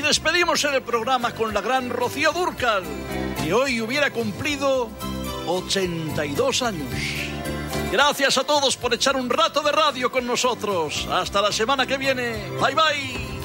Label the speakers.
Speaker 1: despedimos en el programa con la gran Rocío Dúrcal, que hoy hubiera cumplido 82 años. Gracias a todos por echar un rato de radio con nosotros. Hasta la semana que viene. Bye, bye.